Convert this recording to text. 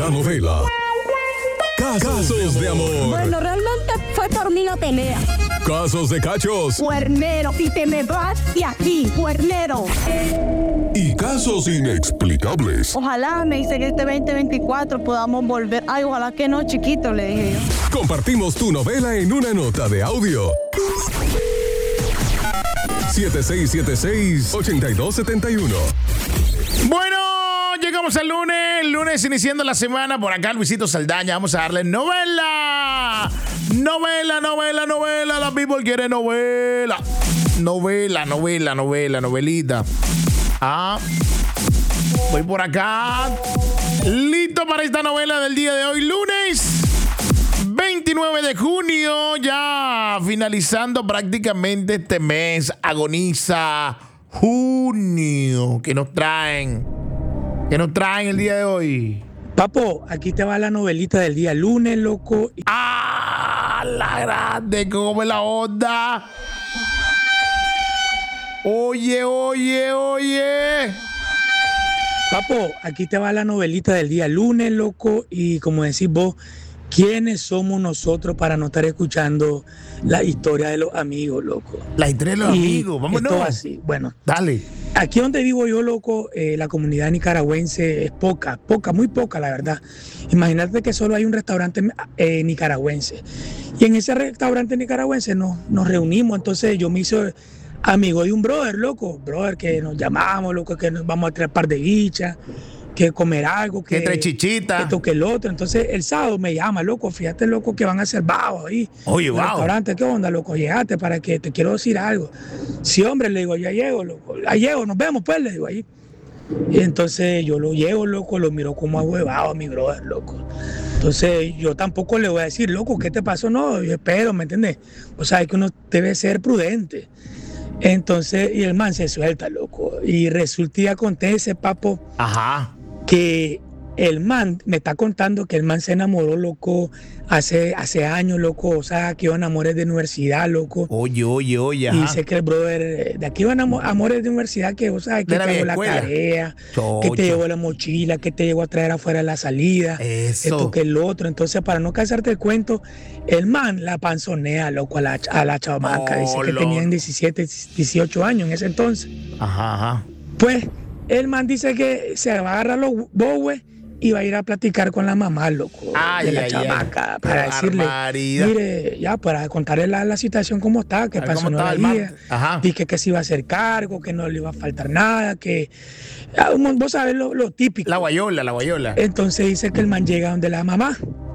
la novela Casos de amor. Bueno, realmente fue por mí no tenía. Casos de cachos. Cuernero, si te me vas de aquí, cuernero. Y casos inexplicables. Ojalá, me dice que este 2024 podamos volver. Ay, ojalá que no, chiquito, le dije yo. Compartimos tu novela en una nota de audio. 7676-8271. Bueno, llegamos al lunes iniciando la semana. Por acá Luisito Saldaña, vamos a darle novela. La people quiere novela. Novelita. Voy por acá. Listo para esta novela del día de hoy, lunes 29 de junio, ya finalizando prácticamente este mes. Agoniza junio. ¿Qué nos traen el día de hoy? Papo, aquí te va la novelita del día lunes, loco. La grande, ¿cómo es la onda? Oye. Papo, aquí te va la novelita del día lunes, loco. Y como decís vos, ¿quiénes somos nosotros para no estar escuchando la historia de los amigos, loco? La historia de los amigos, vámonos. Esto así, bueno. Dale. Aquí donde vivo yo, loco, la comunidad nicaragüense es poca, muy poca, la verdad. Imagínate que solo hay un restaurante nicaragüense. Y en ese restaurante nicaragüense nos reunimos, entonces yo me hice amigo de un brother, que nos llamamos, loco, que nos vamos a traer un par de bichas, que comer algo, que entre chichitas, esto que el otro. Entonces el sábado me llama, loco, fíjate, loco, que van a hacer bajo ahí. Oye, wow. Restaurante, ¿qué onda, loco? Llegaste para que te quiero decir algo. Sí, hombre, le digo, ya llego, loco. Ya llego, nos vemos, pues, le digo ahí. Y entonces yo lo llevo, loco, lo miro como ahuevado a mi brother, loco. Entonces yo tampoco le voy a decir, loco, ¿qué te pasó? No, yo espero, ¿me entiendes? O sea, es que uno debe ser prudente. Entonces, y el man se suelta, loco. Y resulta y acontece, papo, que el man me está contando que el man se enamoró, loco, hace años, loco. O sea, que iban amores de universidad, loco. Oye. Y dice que el brother, de aquí iban amores de universidad, que, o sea, que te llevó la tarea, que te llevó la mochila, que te llevó a traer afuera de la salida, esto que el otro. Entonces, para no cansarte el cuento, el man la panzonea, loco, a la chamaca. Dice que tenían 17, 18 años en ese entonces. Pues, el man dice que se va a agarrar los bobos y va a ir a platicar con la mamá, loco, de la chamaca, para decirle, mire, ya, para contarle la situación como está, que pasó no la vida, dije que se iba a hacer cargo, que no le iba a faltar nada, que, vos sabés lo típico. La guayola. Entonces dice que el man llega donde la mamá,